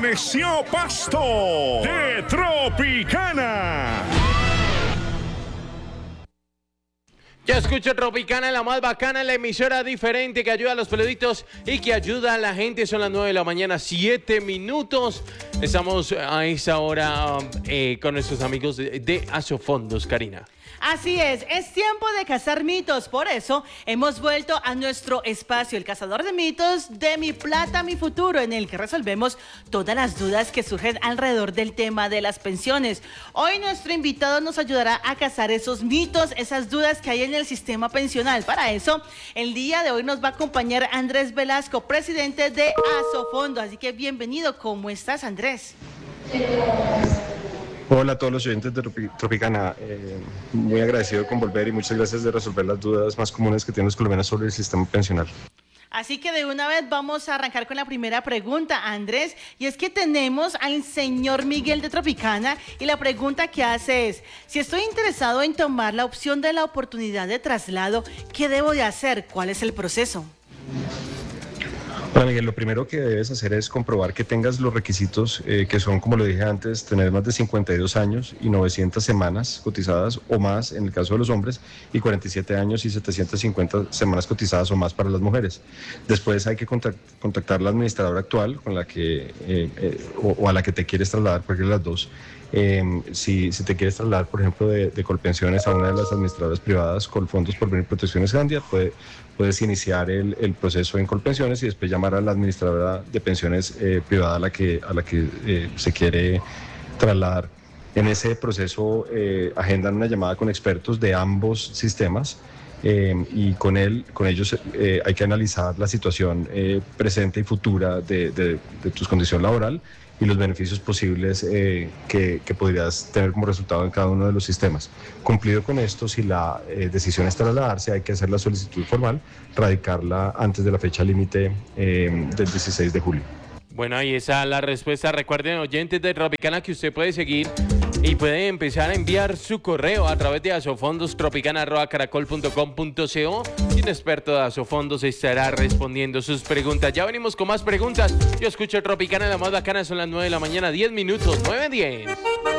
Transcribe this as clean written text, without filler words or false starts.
amaneció Pasto de Tropicana. Ya escucho Tropicana, la más bacana, la emisora diferente que ayuda a los peluditos y que ayuda a la gente. Son las 9 de la mañana, 7 minutos. Estamos a esa hora con nuestros amigos de Asofondos, Karina. Así es tiempo de cazar mitos, por eso hemos vuelto a nuestro espacio, el cazador de mitos de Mi Plata, Mi Futuro, en el que resolvemos todas las dudas que surgen alrededor del tema de las pensiones. Hoy nuestro invitado nos ayudará a cazar esos mitos, esas dudas que hay en el sistema pensional. Para eso, el día de hoy nos va a acompañar Andrés Velasco, presidente de Asofondos. Así que bienvenido, ¿cómo estás, Andrés? Hola a todos los oyentes de Tropicana, muy agradecido con volver y muchas gracias de resolver las dudas más comunes que tienen los colombianos sobre el sistema pensional. Así que de una vez vamos a arrancar con la primera pregunta, Andrés, y es que tenemos al señor Miguel de Tropicana y la pregunta que hace es: si estoy interesado en tomar la opción de la oportunidad de traslado, ¿qué debo de hacer? ¿Cuál es el proceso? Hola Miguel, lo primero que debes hacer es comprobar que tengas los requisitos que son, como lo dije antes, tener más de 52 años y 900 semanas cotizadas o más en el caso de los hombres y 47 años y 750 semanas cotizadas o más para las mujeres. Después hay que contactar a la administradora actual con la que o a la que te quieres trasladar, cualquiera de las dos. Si te quieres trasladar, por ejemplo, de Colpensiones a una de las administradoras privadas, Colfondos, Porvenir, Protecciones, Gandia, puedes iniciar el proceso en Colpensiones y después llamar a la administradora de pensiones privada a la que se quiere trasladar. En ese proceso agendan una llamada con expertos de ambos sistemas y con ellos hay que analizar la situación presente y futura de tu condición laboral y los beneficios posibles que podrías tener como resultado en cada uno de los sistemas. Cumplido con esto, si la decisión es trasladarse, hay que hacer la solicitud formal, radicarla antes de la fecha límite del 16 de julio. Bueno, ahí está la respuesta. Recuerden, oyentes de Tropicana, que usted puede seguir y puede empezar a enviar su correo a través de asofondos@caracol.com.co y un experto de Asofondos estará respondiendo sus preguntas. Ya venimos con más preguntas. Yo escucho Tropicana, la más bacana, son las 9 de la mañana, 10 minutos, 9:10.